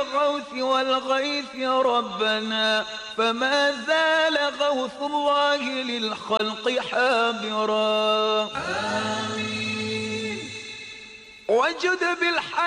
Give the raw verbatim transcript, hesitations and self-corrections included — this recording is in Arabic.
الغوث والغيث ربنا، فما زال غوث الله للخلق حاضرا. آمين. وجد